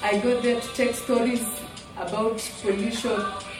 I go there to check stories about pollution.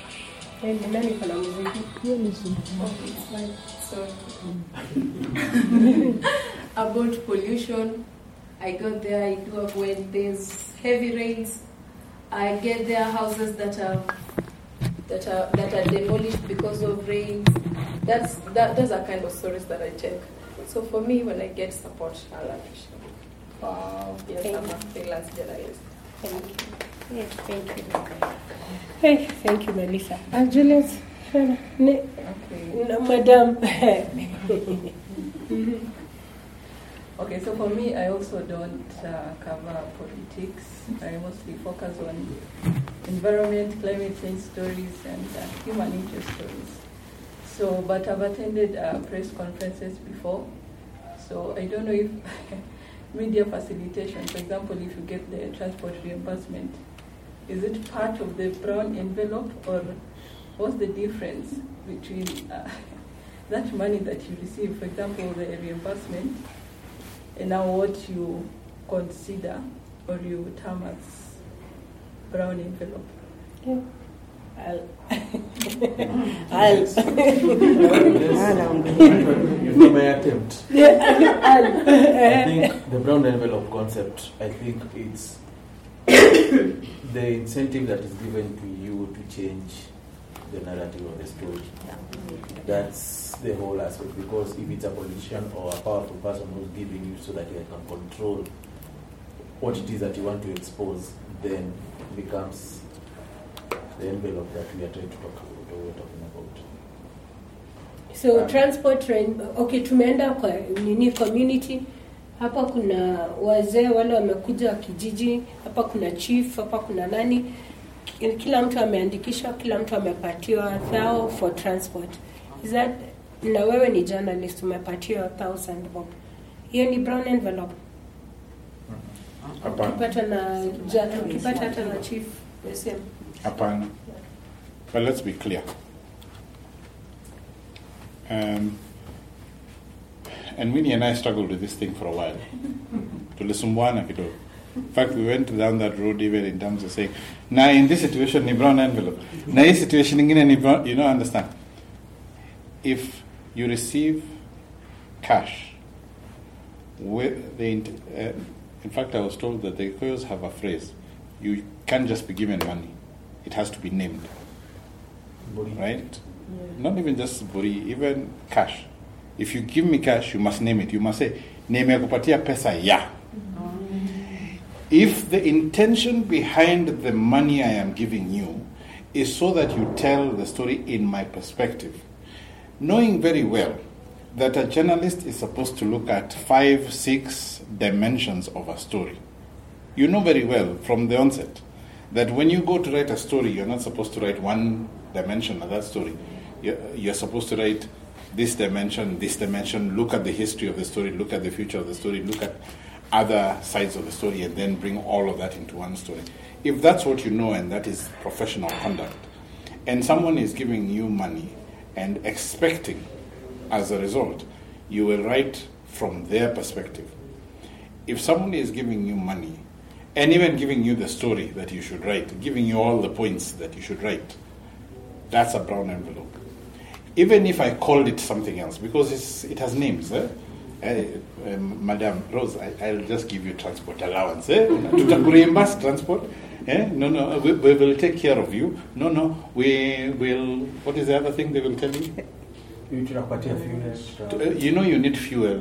About pollution, I go there. I do when there's heavy rains. I get there houses that are demolished because of rain. Those are kind of stories that I check. So for me, when I get support, I'll appreciate it. Wow. Yes, I'm a freelance journalist. Thank you. Yes, thank you. Thank you, Melissa. Juliet, Madam. Okay, so for me, I also don't cover politics. I mostly focus on environment, climate change stories, and human interest stories. So, but I've attended press conferences before. So I don't know if media facilitation, for example, if you get the transport reimbursement, is it part of the brown envelope, or what's the difference between that money that you receive, for example, the reimbursement, and now what you consider or you term as brown envelope? Yeah. If my attempt, I think the brown envelope concept, I think it's the incentive that is given to you to change the narrative of the story. That's the whole aspect, because if it's a politician or a powerful person who's giving you so that you can control what it is that you want to expose, then it becomes the envelope that we are trying to talk about, or we're talking about. So transport train, okay, tumeenda kwa nini community. Hapa kuna wazee wale wamekuja kijiji, hapa kuna chief, hapa kuna nani. Kila mtu ameandikishwa, kila mtu amepatiwa 1,000 for transport. Is that, na wewe ni journalist, umepatiwa 1,000 bob. Hiyo ni brown envelope. Ukipata hata na chief, the same. Hapana. But let's be clear. And Winnie and I struggled with this thing for a while. Tulisumbuana kidogo. In fact, we went down that road even in terms of saying, now in this situation, ni brown envelope. Now in this situation, ni brown, you don't understand. If you receive cash, with the, in fact, I was told that the Koyos have a phrase, you can't just be given money. It has to be named. Right? Yeah. Not even just buri, even cash. If you give me cash, you must name it. You must say, name kupatia pesa ya. If the intention behind the money I am giving you is so that you tell the story in my perspective, knowing very well that a journalist is supposed to look at 5-6 dimensions of a story. You know very well from the onset that when you go to write a story, you're not supposed to write one dimension of that story. You're supposed to write this dimension, look at the history of the story, look at the future of the story, look at other sides of the story, and then bring all of that into one story. If that's what you know and that is professional conduct, and someone is giving you money and expecting, as a result, you will write from their perspective. If someone is giving you money and even giving you the story that you should write, giving you all the points that you should write, that's a brown envelope. Even if I called it something else, because it has names. Madam Rose, I'll just give you transport allowance. Tutakureimburse transport. No, we will take care of you. No, we will. What is the other thing they will tell you? You know you need fuel.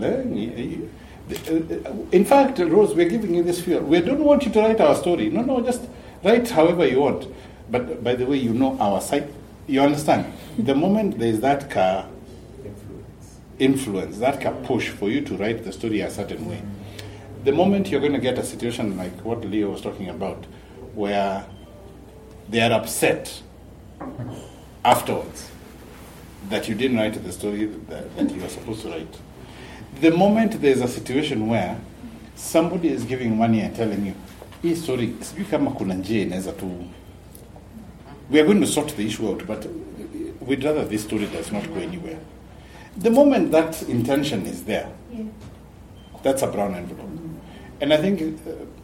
In fact, Rose, we're giving you this fuel. We don't want you to write our story. No, just write however you want. But by the way, you know our site. You understand? The moment there is that car influence, that can push for you to write the story a certain way. The moment you're going to get a situation like what Leo was talking about, where they are upset afterwards that you didn't write the story that you were supposed to write. The moment there's a situation where somebody is giving money and telling you, hii story, we are going to sort the issue out, but we'd rather this story does not go anywhere. The moment that intention is there, that's a brown envelope. And I think